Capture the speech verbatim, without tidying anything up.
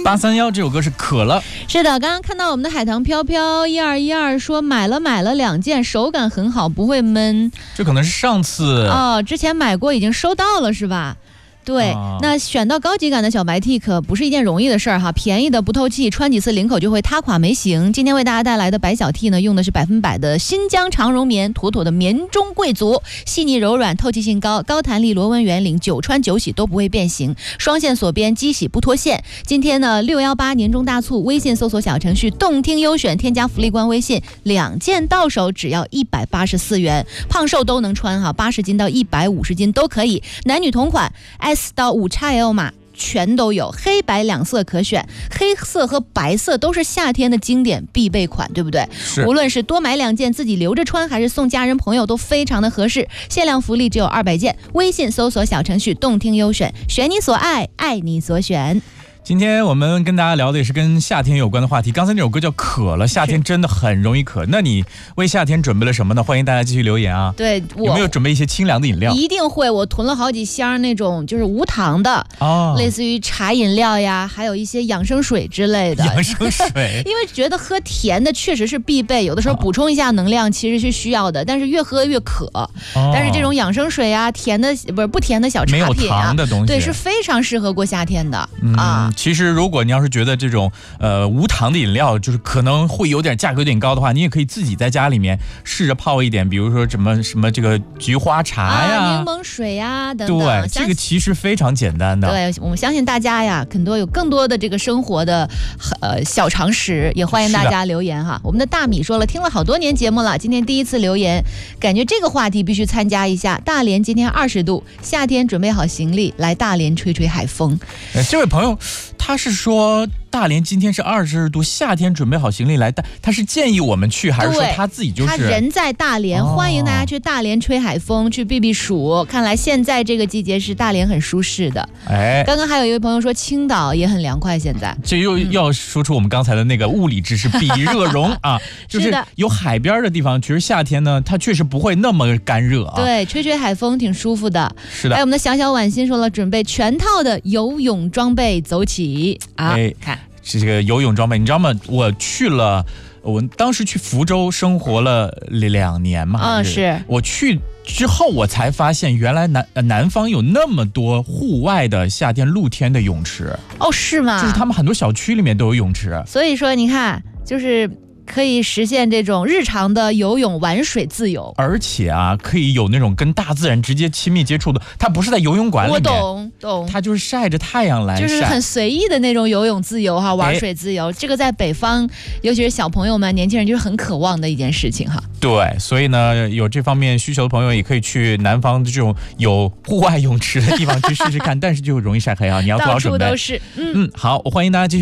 八三幺这首歌是渴了。 是的，刚刚看到我们的海棠飘飘一二一二说买了买了两件，手感很好，不会闷。 这可能是上次哦，之前买过，已经收到了是吧？对、啊，那选到高级感的小白 T 可不是一件容易的事儿哈，便宜的不透气，穿几次领口就会塌垮没型。今天为大家带来的白小 T 呢，用的是百分百的新疆长绒棉，妥妥的棉中贵族，细腻柔软，透气性高，高弹力螺纹圆领，久穿久洗都不会变形，双线锁边，机洗不脱线。今天呢，六一八年中大促，微信搜索小程序动听优选，添加福利官微信，两件到手只要一百八十四元，胖瘦都能穿哈，八十斤到一百五十斤都可以，男女同款。S 到 五 X L 码全都有，黑白两色可选，黑色和白色都是夏天的经典必备款，对不对？无论是多买两件自己留着穿，还是送家人朋友，都非常的合适。限量福利只有二百件，微信搜索小程序动听优选，选你所爱，爱你所选。 今天我们跟大家聊的也是跟夏天有关的话题。刚才那首歌叫渴了，夏天真的很容易渴。那你为夏天准备了什么呢？欢迎大家继续留言啊。 对， 有没有准备一些清凉的饮料？ 一定会，我囤了好几箱那种就是无糖的，哦，类似于茶饮料呀，还有一些养生水之类的。 养生水， 因为觉得喝甜的确实是必备，有的时候补充一下能量其实是需要的，但是越喝越渴。哦、但是这种养生水啊，甜的不是不甜的小茶品啊， 没有糖的东西， 对，是非常适合过夏天的、 嗯、 啊。 其实如果你要是觉得这种呃无糖的饮料就是可能会有点价格有点高的话，你也可以自己在家里面试着泡一点，比如说什么什么这个菊花茶呀、 啊、柠檬水呀等等。 对，这个其实非常简单的。 对，我们相信大家呀，很多有更多的这个生活的呃小常识，也欢迎大家留言哈。我们的大米说了，听了好多年节目了，今天第一次留言，感觉这个话题必须参加一下。大连今天二十度，夏天准备好行李来大连吹吹海风。 呃、这位朋友他是说大连今天是二十度，夏天准备好行李来大，他是建议我们去，还是说他自己就是？ 他人在大连、哦，欢迎大家去大连吹海风，去避避暑。看来现在这个季节是大连很舒适的。哎，刚刚还有一位朋友说青岛也很凉快，现在这又要说出我们刚才的那个物理知识，比热容啊，就是有海边的地方，其实夏天呢，它确实不会那么干热啊。 对，吹吹海风挺舒服的。 是的。 哎，我们的小小婉心说了，准备全套的游泳装备走起啊！ 哎，看。是这个游泳装备，你知道吗？我去了，我当时去福州生活了两年嘛。 嗯，是。 我去之后，我才发现原来南南方有那么多户外的夏天露天的泳池。 哦，是吗？ 就是他们很多小区里面都有泳池。 所以说，你看，就是。可以实现这种日常的游泳玩水自由， 而且啊，可以有那种跟大自然直接亲密接触的。它不是在游泳馆里面， 我懂懂， 它就是晒着太阳来晒， 就是很随意的那种游泳自由哈，玩水自由。这个在北方，尤其是小朋友们、年轻人，就是很渴望的一件事情哈。 对，所以呢，有这方面需求的朋友也可以去南方的这种有户外泳池的地方去试试看，但是就容易晒黑啊，你要做好准备。 到处都是， 嗯嗯，好，我欢迎大家继续。